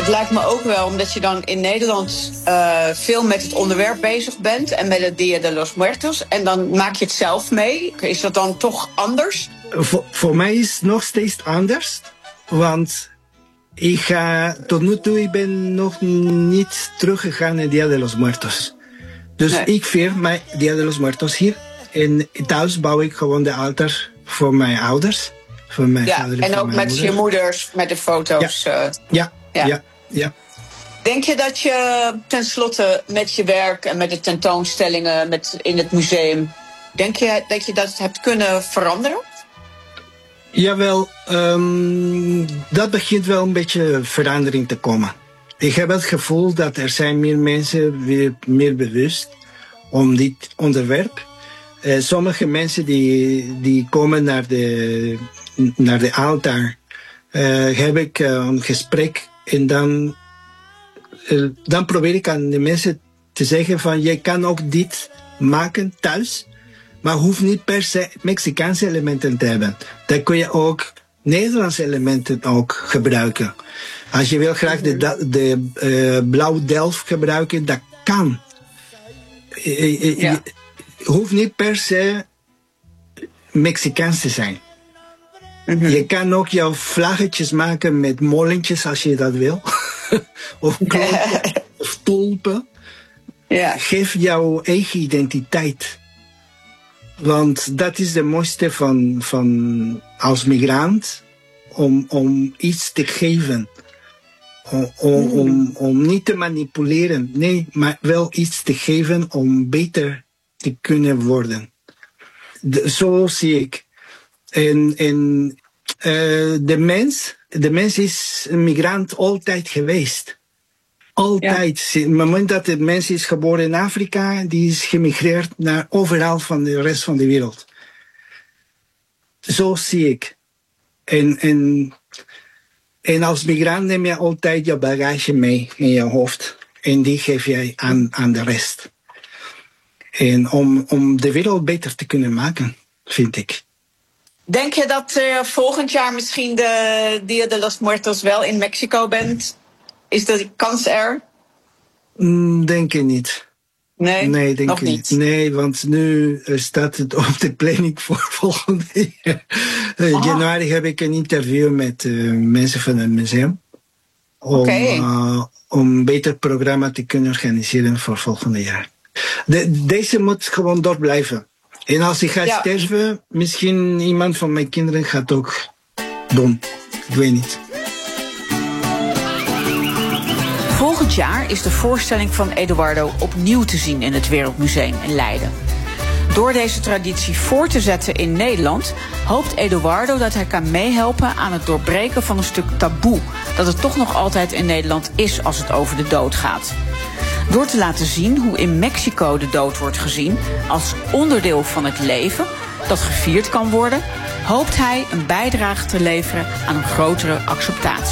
het lijkt me ook wel, omdat je dan in Nederland veel met het onderwerp bezig bent en met het Dia de los Muertos. En dan maak je het zelf mee. Is dat dan toch anders? Voor mij is het nog steeds anders. Want tot nu toe ik ben nog niet teruggegaan naar Dia de los Muertos. Dus ik vier mijn Dia de los Muertos hier. En thuis bouw ik gewoon de altaar voor mijn ouders. Voor mijn vader en ook met je moeders, met de foto's. Ja. Denk je dat je tenslotte met je werk en met de tentoonstellingen in het museum, denk je dat je dat hebt kunnen veranderen? Jawel, dat begint wel een beetje verandering te komen. Ik heb het gevoel dat er zijn meer mensen weer meer bewust om dit onderwerp. Sommige mensen die komen naar de altaar, heb ik een gesprek en dan probeer ik aan de mensen te zeggen van je kan ook dit maken thuis, maar hoeft niet per se Mexicaanse elementen te hebben. Dan kun je ook Nederlandse elementen ook gebruiken. Als je wil graag de blauw delft gebruiken, dat kan. Hoeft niet per se Mexicaans te zijn. Mm-hmm. Je kan ook jouw vlaggetjes maken met molentjes als je dat wil. Of klompen, of tulpen. Ja. Geef jouw eigen identiteit. Want dat is de mooiste van als migrant. Om iets te geven. Om niet te manipuleren. Nee, maar wel iets te geven om beter te kunnen worden. Zo zie ik. En de mens is een migrant altijd geweest. Altijd. Ja. Op het moment dat de mens is geboren in Afrika, die is gemigreerd naar overal van de rest van de wereld. Zo zie ik. En als migrant neem je altijd je bagage mee in je hoofd. En die geef jij aan de rest. En om de wereld beter te kunnen maken, vind ik. Denk je dat volgend jaar misschien de Dia de los Muertos wel in Mexico bent? Is de kans er? Denk ik niet. Nee, denk nog ik niet. Nee, want nu staat het op de planning voor volgende jaar. In januari heb ik een interview met mensen van het museum. Om een beter programma te kunnen organiseren voor volgende jaar. Deze moet gewoon door blijven. En als ik ga sterven, misschien iemand van mijn kinderen gaat ook doen. Ik weet niet. Volgend jaar is de voorstelling van Eduardo opnieuw te zien in het Wereldmuseum in Leiden. Door deze traditie voor te zetten in Nederland hoopt Eduardo dat hij kan meehelpen aan het doorbreken van een stuk taboe dat er toch nog altijd in Nederland is als het over de dood gaat. Door te laten zien hoe in Mexico de dood wordt gezien als onderdeel van het leven dat gevierd kan worden, hoopt hij een bijdrage te leveren aan een grotere acceptatie.